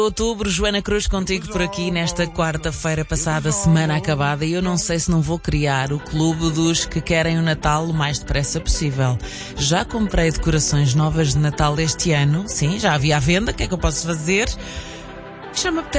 Outubro, Joana Cruz contigo por aqui nesta quarta-feira passada, semana acabada, e eu não sei se não vou criar o clube dos que querem o Natal o mais depressa possível. Já comprei decorações novas de Natal este ano, sim, já havia à venda, o que é que eu posso fazer? Já me apetece